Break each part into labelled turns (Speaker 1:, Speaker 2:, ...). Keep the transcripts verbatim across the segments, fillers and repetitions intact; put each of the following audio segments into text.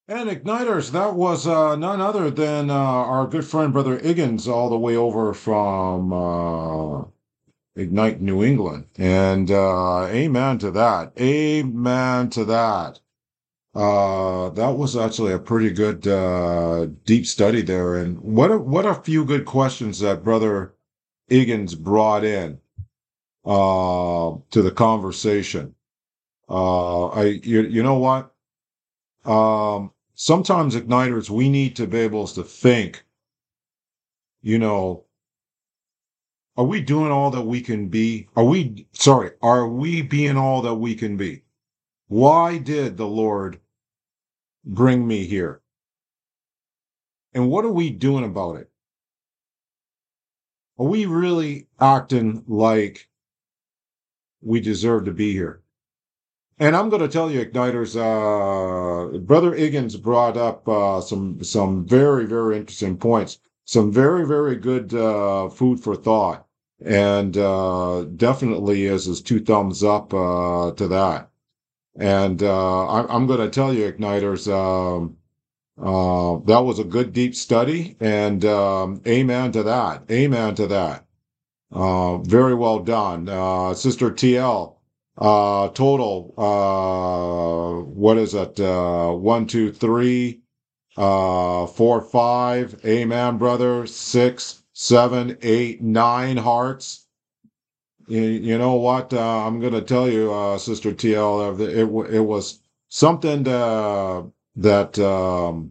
Speaker 1: And Igniters, that was uh, none other than uh, our good friend Brother Iggins, all the way over from uh, Ignite New England. And uh, amen to that. Amen to that. Uh, that was actually a pretty good uh, deep study there. And what a, what a few good questions that Brother Iggins brought in uh, to the conversation. Uh, I you, you know what? Um, sometimes igniters, we need to be able to think, you know, are we doing all that we can be? Are we, sorry, are we being all that we can be? Why did the Lord bring me here? And what are we doing about it? Are we really acting like we deserve to be here? And I'm going to tell you, Igniters, uh, Brother Iggins brought up uh, some some very, very interesting points, some very, very good uh, food for thought, and uh, definitely is his two thumbs up uh, to that. And uh, I, I'm going to tell you, Igniters, um, uh, that was a good deep study, and um, amen to that. Amen to that. Uh, very well done. Uh, Sister T L, uh, total, uh, what is it? Uh, one, two, three, uh, four, five. Amen, brother. Six, seven, eight, nine hearts. You, you know what? Uh, I'm going to tell you, uh, Sister T L, uh, it, it was something to, that, um,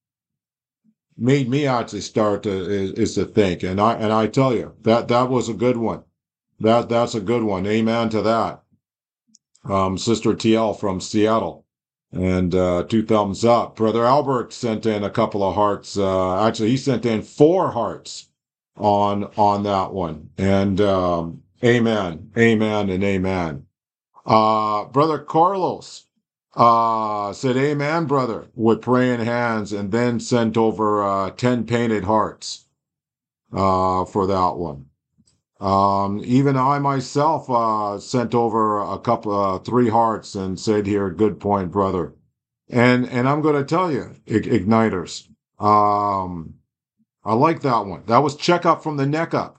Speaker 1: made me actually start to, is, is to think. And I, and I tell you that, that was a good one. That that's a good one. Amen to that. Um, Sister T L from Seattle. And uh, two thumbs up. Brother Albert sent in a couple of hearts. Uh, actually, he sent in four hearts on on that one. And um, amen, amen, and amen. Uh, Brother Carlos uh, said, "Amen, brother," with praying hands, and then sent over uh, ten painted hearts uh, for that one. Um, even I myself uh, sent over a couple, uh, three hearts and said here, "Good point, brother." And and I'm going to tell you, igniters. Um, I like that one. That was check up from the neck up.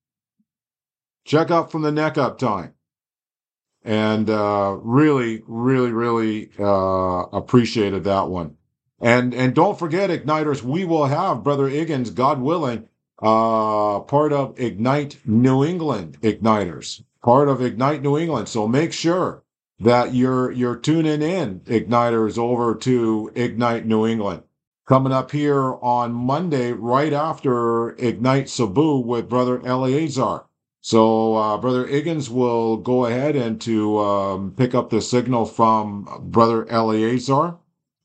Speaker 1: Check up from the neck up time. And uh, really, really, really uh, appreciated that one. And and don't forget, Igniters, we will have Brother Iggins, God willing, uh, part of Ignite New England Igniters, part of Ignite New England. So make sure that you're you're tuning in, Igniters, over to Ignite New England. Coming up here on Monday, right after Ignite Cebu with Brother Eleazar. So uh, Brother Iggins will go ahead and to um, pick up the signal from Brother Eleazar.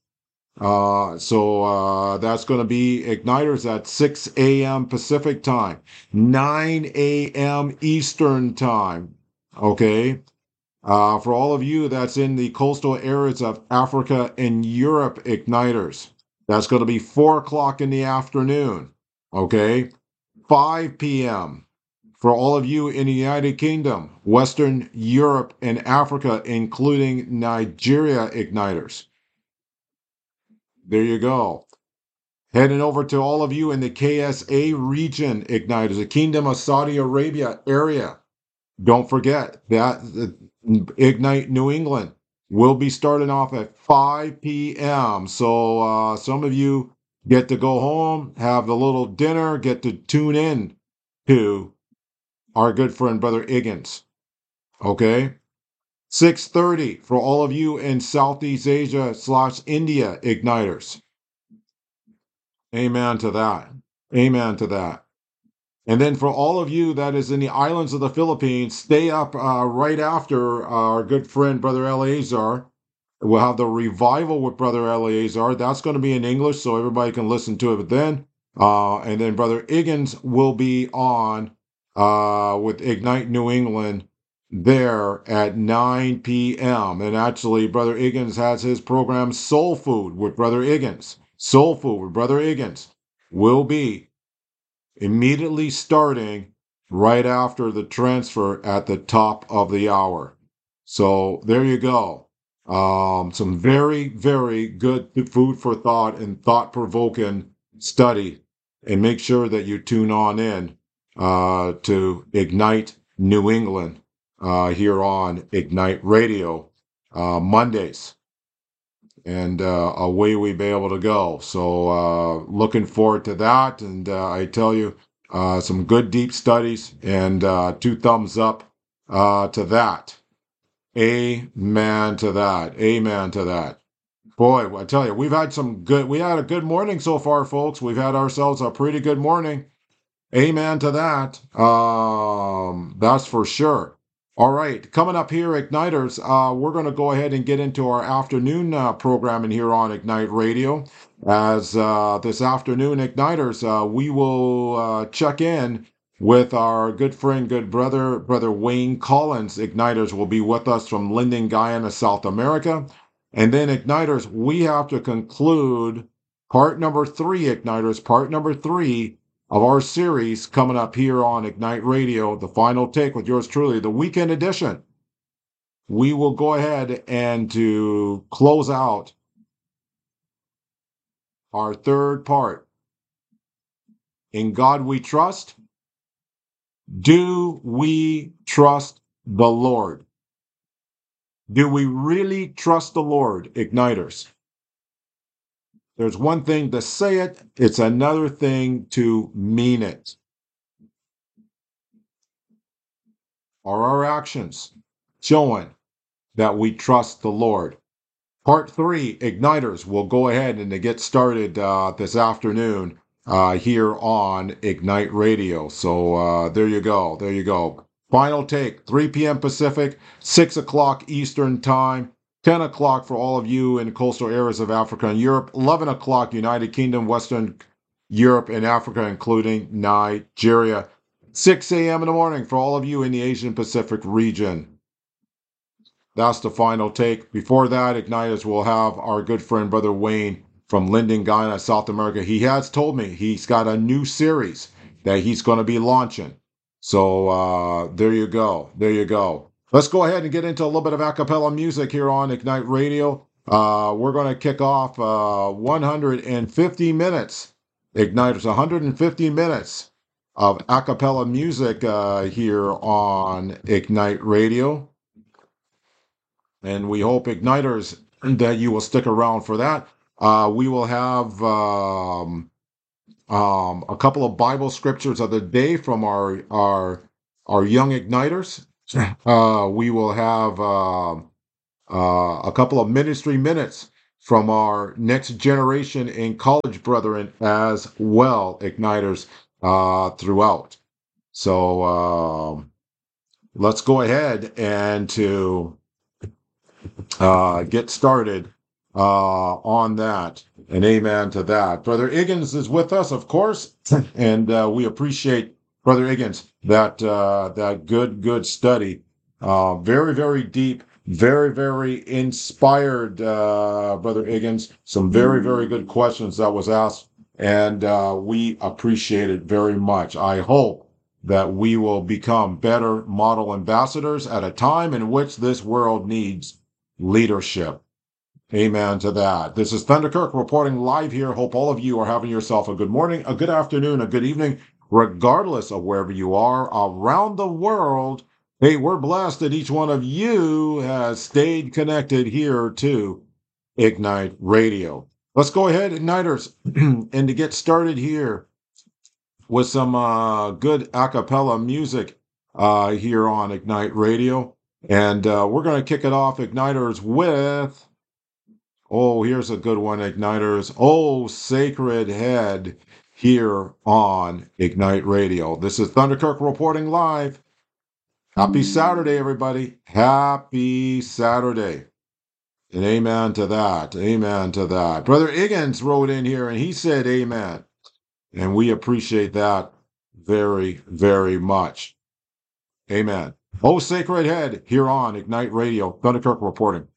Speaker 1: Uh, so uh, that's going to be Igniters at six a m. Pacific time, nine a m. Eastern time. Okay. Uh, for all of you that's in the coastal areas of Africa and Europe, Igniters, that's going to be four o'clock in the afternoon. Okay. five p m for all of you in the United Kingdom, Western Europe, and Africa, including Nigeria igniters. There you go. Heading over to all of you in the K S A region igniters, the Kingdom of Saudi Arabia area. Don't forget that Ignite New England will be starting off at five p m. So uh, some of you get to go home, have the little dinner, get to tune in to our good friend Brother Iggins. Okay. six thirty for all of you in Southeast Asia slash India igniters. Amen to that. Amen to that. And then for all of you that is in the islands of the Philippines, stay up uh, right after our good friend Brother Eleazar. We'll have the revival with Brother Eleazar. That's going to be in English, so everybody can listen to it then. Uh, and then Brother Iggins will be on uh, with Ignite New England there at nine p m. And actually, Brother Iggins has his program Soul Food with Brother Iggins. Soul Food with Brother Iggins will be immediately starting right after the transfer at the top of the hour. So there you go. Um, some very, very good food for thought and thought-provoking study. And make sure that you tune on in uh, to Ignite New England uh, here on Ignite Radio uh, Mondays. And uh, away we be able to go. So uh, looking forward to that. And uh, I tell you, uh, some good deep studies and uh, two thumbs up uh, to that. Amen to that. Amen to that. Boy, I tell you, we've had some good, we had a good morning so far, folks. We've had ourselves a pretty good morning. Amen to that. Um, that's for sure. All right, coming up here, Igniters, uh, we're going to go ahead and get into our afternoon uh, programming here on Ignite Radio. As uh, this afternoon, Igniters, uh, we will uh, check in with our good friend, good brother, Brother Wayne Collins. Igniters will be with us from Linden, Guyana, South America. And then, Igniters, we have to conclude part number three, Igniters, part number three of our series coming up here on Ignite Radio, the final take with yours truly, the weekend edition. We will go ahead and to close out our third part. In God we trust. Do we trust the Lord? Do we really trust the Lord, Igniters? There's one thing to say it, it's another thing to mean it. Are our actions showing that we trust the Lord? Part three, Igniters, will go ahead and to get started uh, this afternoon uh, here on Ignite Radio. So uh, there you go. There you go. Final take, three p.m. Pacific, six o'clock Eastern Time, ten o'clock for all of you in coastal areas of Africa and Europe, eleven o'clock United Kingdom, Western Europe and Africa, including Nigeria, six a.m. in the morning for all of you in the Asian Pacific region. That's the final take. Before that, Igniters will have our good friend, Brother Wayne from Linden, Guyana, South America. He has told me he's got a new series that he's going to be launching. So uh, there you go. There you go. Let's go ahead and get into a little bit of a cappella music here on Ignite Radio. Uh, we're going to kick off uh, one hundred fifty minutes. Igniters, one hundred fifty minutes of a cappella music uh, here on Ignite Radio. And we hope, Igniters, that you will stick around for that. Uh, we will have um, um, a couple of Bible scriptures of the day from our our our young Igniters. Uh, we will have uh, uh, a couple of ministry minutes from our next generation in college brethren as well, Igniters, uh, throughout. So um, let's go ahead and to Uh, get started uh, on that. And amen to that. Brother Iggins is with us, of course, and uh, we appreciate Brother Iggins that uh, that good good study. Uh, very very deep, very very inspired, uh, Brother Iggins. Some very very good questions that was asked, and uh, we appreciate it very much. I hope that we will become better model ambassadors at a time in which this world needs leadership. Amen to that. This is Thunder Kirk reporting live here. Hope all of you are having yourself a good morning, a good afternoon, a good evening, regardless of wherever you are around the world. Hey, we're blessed that each one of you has stayed connected here to Ignite Radio. Let's go ahead, Igniters, and to get started here with some uh, good a cappella music uh, here on Ignite Radio. And uh, we're going to kick it off, Igniters, with, oh, here's a good one, Igniters. Oh, Sacred Head here on Ignite Radio. This is Thunder Kirk reporting live. Happy Saturday, everybody. Happy Saturday. And amen to that. Amen to that. Brother Iggins wrote in here and he said amen. And we appreciate that very, very much. Amen. Oh, Sacred Head here on Ignite Radio. Thunder Kirk reporting.